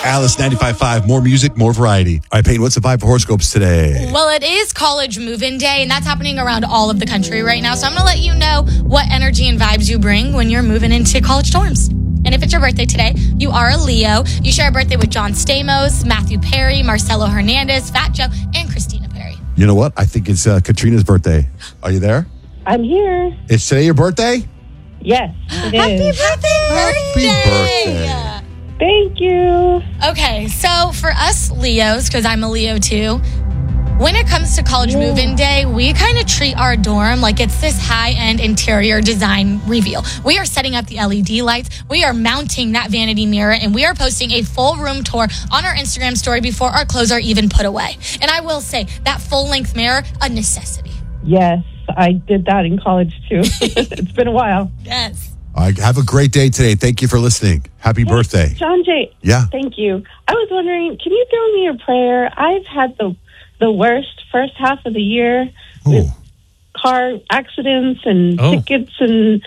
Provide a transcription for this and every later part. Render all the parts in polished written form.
Alice 95.5, more music, more variety. All right, Peyton, what's the vibe for horoscopes today? Well, it is college move-in day, and that's happening around all of the country right now. So I'm going to let you know what energy and vibes you bring when you're moving into college dorms. And if it's your birthday today, you are a Leo. You share a birthday with John Stamos, Matthew Perry, Marcelo Hernandez, Fat Joe, and Christina Perry. You know what? I think it's Katrina's birthday. Are you there? I'm here. Is today your birthday? Yes, it Happy is. birthday! Thank you. Okay, so for us Leos, because I'm a Leo too, when it comes to college move-in day, we kind of treat our dorm like it's this high-end interior design reveal. We are setting up the LED lights, we are mounting that vanity mirror, and we are posting a full room tour on our Instagram story before our clothes are even put away. And I will say, that full-length mirror, a necessity. Yes, I did that in college too. It's been a while. Yes. All right, have a great day today. Thank you for listening. Happy birthday. John Jay. Yeah. Thank you. I was wondering, can you throw me a prayer? I've had the worst first half of the year with car accidents and tickets and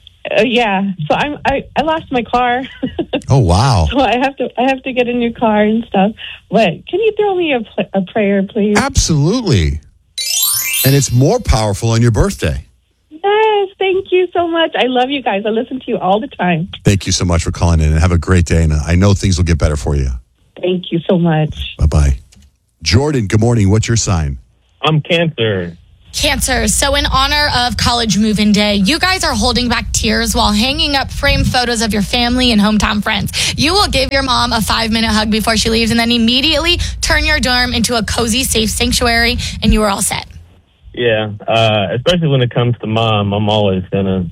so I lost my car. Oh wow. So I have to get a new car and stuff. But can you throw me a prayer, please? Absolutely. And it's more powerful on your birthday. Yes, thank you so much. I love you guys. I listen to you all the time. Thank you so much for calling in and have a great day. And I know things will get better for you. Thank you so much. Bye-bye. Jordan, good morning. What's your sign? I'm Cancer. Cancer. So in honor of college move-in day, you guys are holding back tears while hanging up framed photos of your family and hometown friends. You will give your mom a 5-minute hug before she leaves and then immediately turn your dorm into a cozy, safe sanctuary, and you are all set. Yeah, especially when it comes to mom, I'm always gonna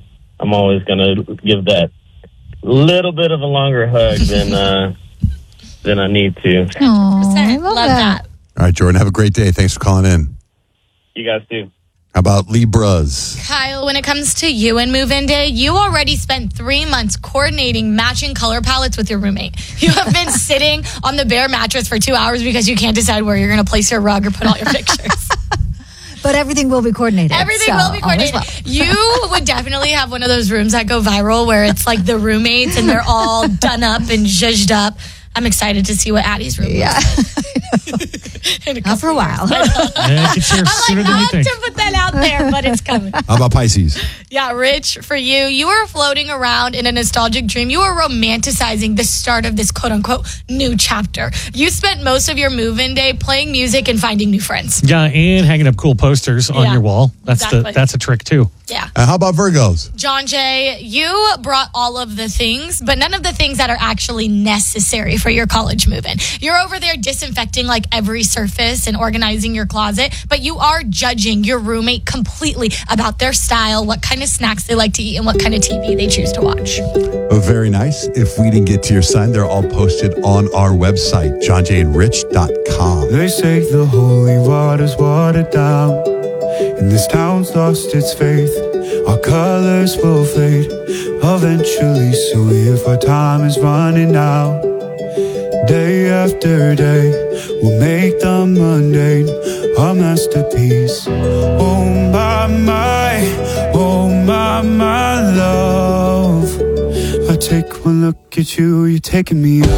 give that little bit of a longer hug than I need to. Aww, I love that. All right, Jordan, have a great day. Thanks for calling in. You guys too. How about Libras? Kyle, when it comes to you and move-in day, you already spent 3 months coordinating matching color palettes with your roommate. You have been sitting on the bare mattress for 2 hours because you can't decide where you're going to place your rug or put all your pictures. But everything will be coordinated. Everything will be coordinated. Well. You would definitely have one of those rooms that go viral where it's like the roommates and they're all done up and zhuzhed up. I'm excited to see what Addie's room is. Not for a while. Yeah, it sooner I'm like, than you not think. to put that out there, but it's coming. How about Pisces? Yeah, Rich, for you, you are floating around in a nostalgic dream. You are romanticizing the start of this quote-unquote new chapter. You spent most of your move-in day playing music and finding new friends. Yeah, and hanging up cool posters on your wall. That's a trick too. Yeah. How about Virgos? John Jay, you brought all of the things, but none of the things that are actually necessary for your college move-in. You're over there disinfecting like every surface and organizing your closet, but you are judging your roommate completely about their style, what kind of snacks they like to eat, and what kind of TV they choose to watch. Oh, very nice. If we didn't get to your sign, they're all posted on our website, johnjandrich.com. They say the holy water's watered down, and this town's lost its faith. Our colors will fade eventually, so if our time is running out, day after day, we'll make the mundane our masterpiece. Oh my love, I take one look at you, you're taking me up.